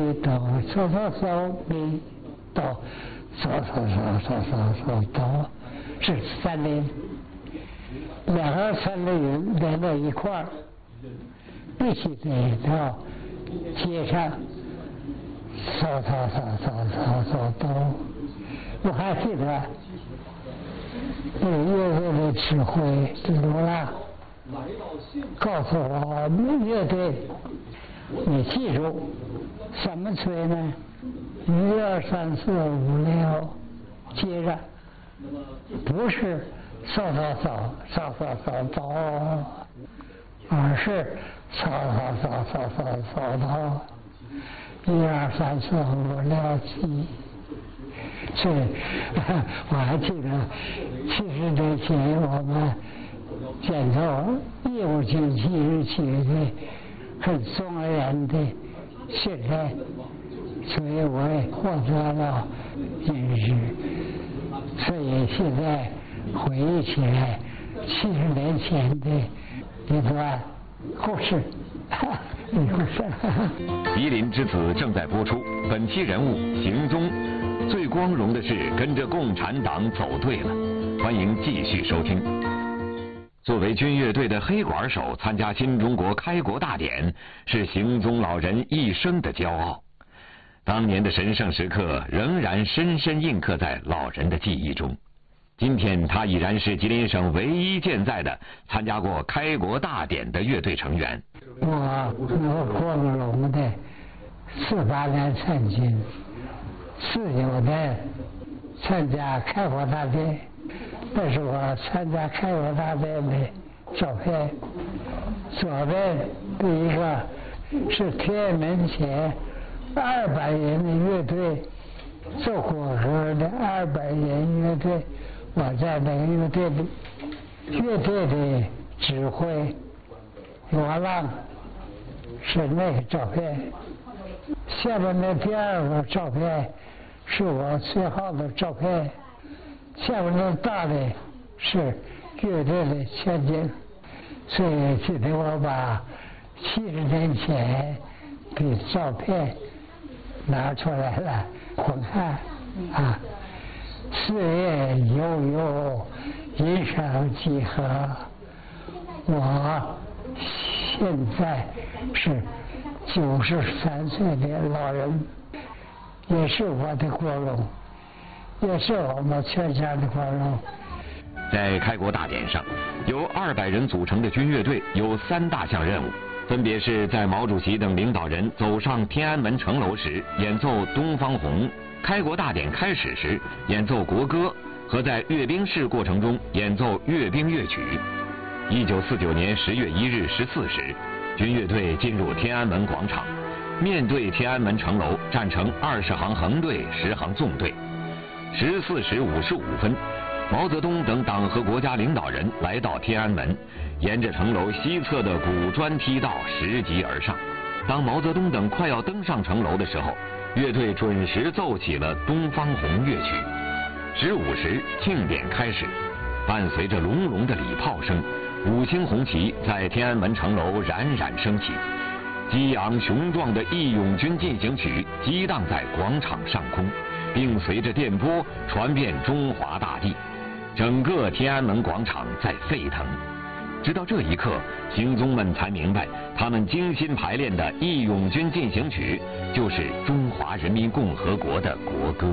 咪哆嗦嗦嗦咪哆嗦嗦嗦嗦嗦嗦哆，是3连，两个3连连到一块儿，必须得到接上嗦嗦嗦嗦嗦嗦哆。我还记得乐队的指挥罗拉告诉我，乐队你记住怎么吹呢？1、2、3、4、5、6，接着不是嗦嗦嗦嗦嗦嗦哆，而是嗦嗦嗦嗦嗦嗦哆，1、2、3、4、5、6、7。所以我还记得70年前我们演奏义务军纪律乐队很庄严的训练，所以我也获得了允许。所以现在回忆起来70年前的一段故事。 夷陵之子正在播出，本期人物行踪。最光荣的是跟着共产党走对了，欢迎继续收听。作为军乐队的黑管手参加新中国开国大典，是行踪老人一生的骄傲。当年的神圣时刻仍然深深印刻在老人的记忆中。今天他已然是吉林省唯一健在的参加过开国大典的乐队成员。 我光荣的48年参军，49年参加开国大典，这是我参加开国大典的照片。左边第一个是天安门前200人的乐队，奏国歌的200人乐队，我在那个乐队里，乐队的指挥罗浪是那个照片。下面的第2个照片是我最好的照片，下面的大的是乐队的前景。所以今天我把70年前的照片拿出来了，我看啊，岁月悠悠，人生几何。我现在是93岁的老人，也是我的光荣，也是我们全家的光荣。 在开国大典上，由200人组成的军乐队有3大项任务，分别是在毛主席等领导人走上天安门城楼时演奏《东方红》，开国大典开始时演奏国歌，和在阅兵式过程中演奏阅兵乐曲。1949年10月1日14时，军乐队进入天安门广场，面对天安门城楼站成20行横队、10行纵队。14时55分，毛泽东等党和国家领导人来到天安门，沿着城楼西侧的古砖梯道拾级而上。当毛泽东等快要登上城楼的时候，乐队准时奏起了《东方红》乐曲。15时，庆典开始，伴随着隆隆的礼炮声，5星红旗在天安门城楼冉冉升起，激昂雄壮的《义勇军进行曲》激荡在广场上空，并随着电波传遍中华大地，整个天安门广场在沸腾。直到这一刻，行踪们才明白，他们精心排练的《义勇军进行曲》就是中华人民共和国的国歌。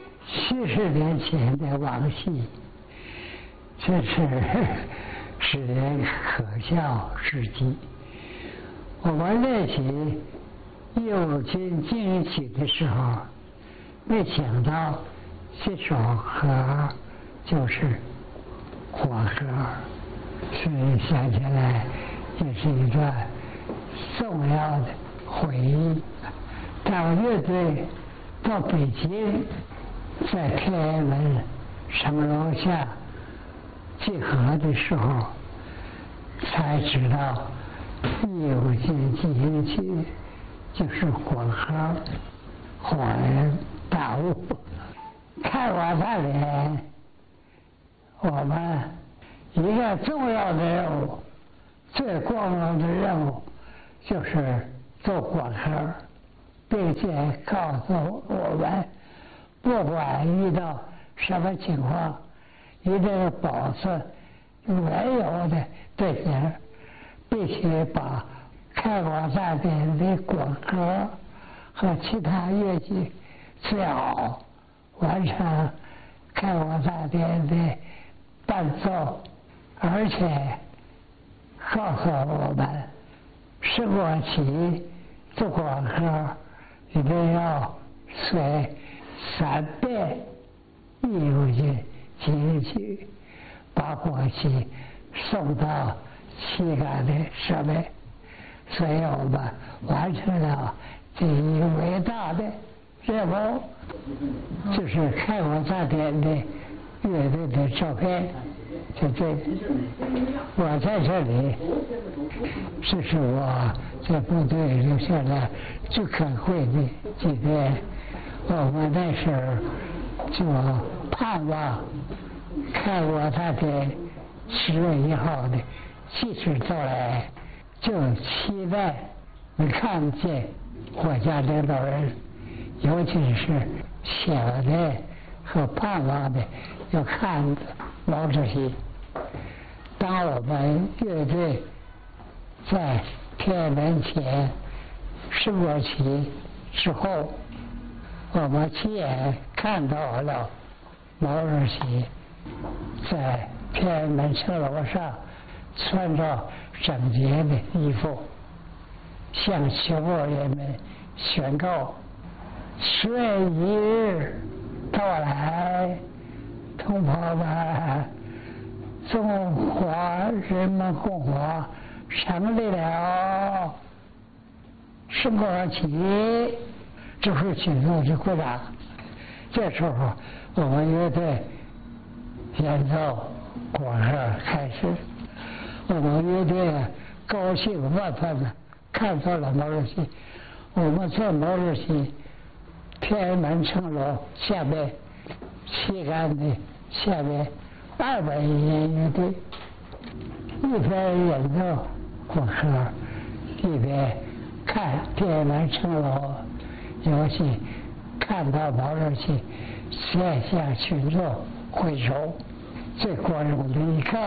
70年前的往昔，这是使人可笑至极。我们练习义勇军进行曲的时候，没想到这首歌就是国歌，所以想起来也是一段重要的回忆。当乐队到北京，在天安门城楼下集合的时候，才知道义勇军进行曲就是国歌，恍然大悟。开国大典，我们一个重要的任务，最光荣的任务就是奏国歌。 并且告诉我们，不管遇到什么情况，一定要保持原有的队形，必须把开国大典的国歌和其他乐器最好完成开国大典的伴奏，而且告诉我们，升国旗、奏国歌一定要随3遍义务军进去，把国旗送到旗杆的上面。所以我们完成了这一个伟大的任务，就是开国大典的乐队的照片。就这个，我在这里，这是我在部队留下的最可贵的纪念。我们那时候就盼望开国大典10月1号的即时到来，就期待能看见国家领导人，尤其是想的和盼望的要看毛主席。当我们乐队在天安门前升国旗之后，我们亲眼看到了毛主席在天安门城楼上穿着整洁的衣服，向全国人民宣告10月1日到来，同胞们，中华人民共和成立了，升国旗，这是群众的鼓掌。这时候我们乐队演奏国歌开始，我们乐队高兴万分的看到了毛主席。我们在毛主席天安门城楼下面旗杆的下面200人乐队，一边演奏国歌，一边看天安门城楼，尤其看到毛主席面向群众挥手，最光荣的一刻。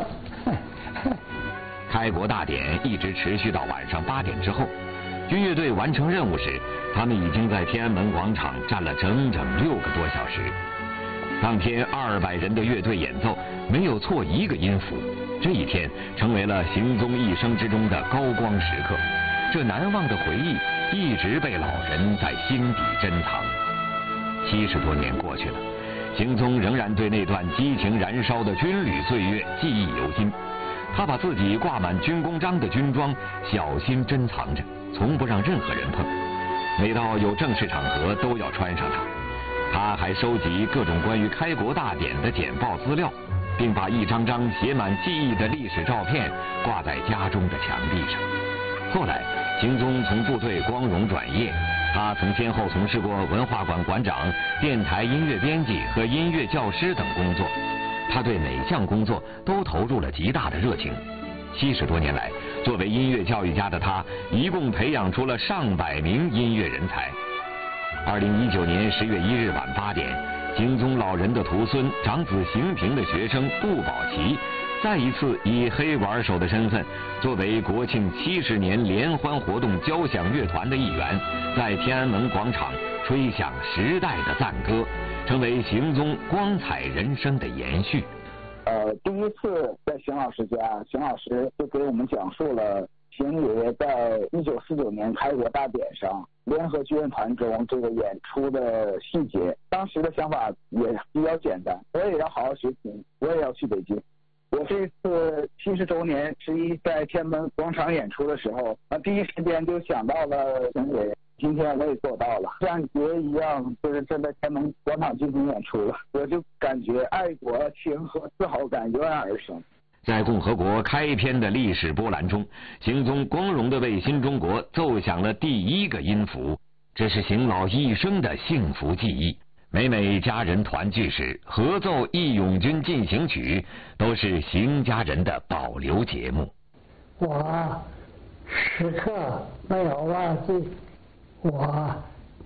开国大典一直持续到晚上8点之后，军乐队完成任务时，他们已经在天安门广场站了整整6个多小时。当天200人的乐队演奏没有错一个音符，这一天成为了行踪一生之中的高光时刻。这难忘的回忆一直被老人在心底珍藏。70多年过去了，行踪仍然对那段激情燃烧的军旅岁月记忆犹新。他把自己挂满军功章的军装小心珍藏着，从不让任何人碰。每到有正式场合都要穿上它。他还收集各种关于开国大典的简报资料，并把一张张写满记忆的历史照片挂在家中的墙壁上。后来，行踪从部队光荣转业，他曾先后从事过文化馆馆长、电台音乐编辑和音乐教师等工作。他对每项工作都投入了极大的热情。70多年来，作为音乐教育家的他，一共培养出了上百名音乐人才。2019年10月1日晚8点，行踪老人的徒孙、长子邢平的学生顾宝奇，再一次以黑管手的身份，作为国庆70年联欢活动交响乐团的一员，在天安门广场吹响时代的赞歌，成为行踪光彩人生的延续。 第一次在邢老师家，邢老师就给我们讲述了邢爷爷在1949年开国大典上联合军乐团中这个演出的细节。当时的想法也比较简单，我也要好好学习，我也要去北京。我这次70周年11在天安门广场演出的时候，第一时间就想到了邢爷爷。今天我也做到了，像爷一样，就是站在天安门广场进行演出了，我就感觉爱国情和自豪感油然而生。 在共和国开篇的历史波澜中，行踪光荣地为新中国奏响了第1个音符，这是邢老一生的幸福记忆。每每家人团聚时，合奏《义勇军进行曲》都是邢家人的保留节目。 我时刻没有忘记我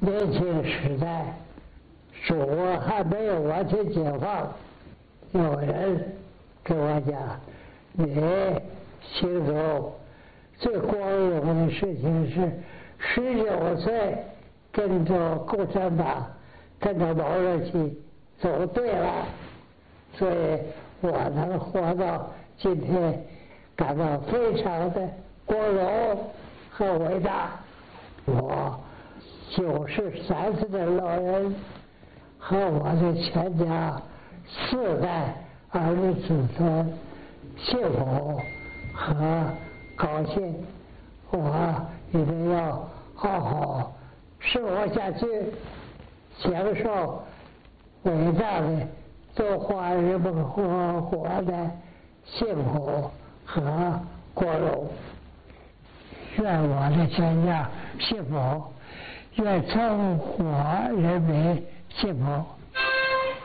年轻时代，中国还没有完全解放，有人跟我讲，你心中最光荣的事情是19岁跟着共产党，跟着毛主席走对了，所以我能活到今天，感到非常的光荣和伟大。我93岁的老人和我的全家4代儿女子孙幸福和高兴，我一定要好好生活下去，享受伟大的中华人民共和国的幸福和光荣。愿我的全家幸福，愿中国人民幸福。